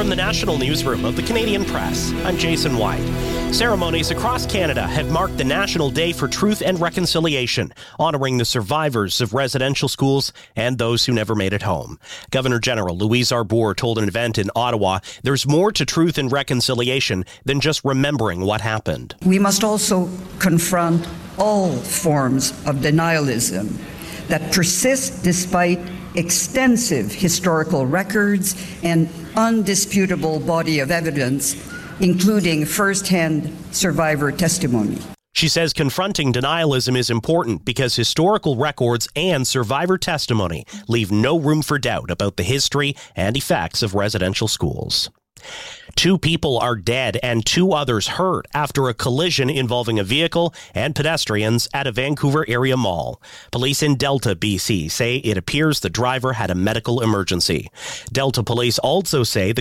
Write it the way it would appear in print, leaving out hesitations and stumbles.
From the National Newsroom of the Canadian Press, I'm Jason White. Ceremonies across Canada have marked the National Day for Truth and Reconciliation, honoring the survivors of residential schools and those who never made it home. Governor General Louise Arbour told an event in Ottawa, there's more to truth and reconciliation than just remembering what happened. We must also confront all forms of denialism that persist despite extensive historical records and undisputable body of evidence, including first-hand survivor testimony. She says confronting denialism is important because historical records and survivor testimony leave no room for doubt about the history and effects of residential schools. 2 people are dead and 2 others hurt after a collision involving a vehicle and pedestrians at a Vancouver area mall. Police in Delta, BC say it appears the driver had a medical emergency. Delta police also say the